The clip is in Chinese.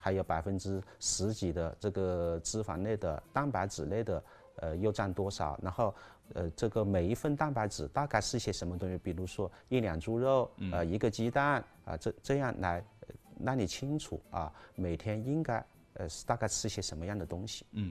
还有10%几的这个脂肪类的、蛋白质类的，又占多少？然后，这个每一份蛋白质大概是些什么东西？比如说1两猪肉，1个鸡蛋啊，这样来让你清楚啊，每天应该大概吃些什么样的东西。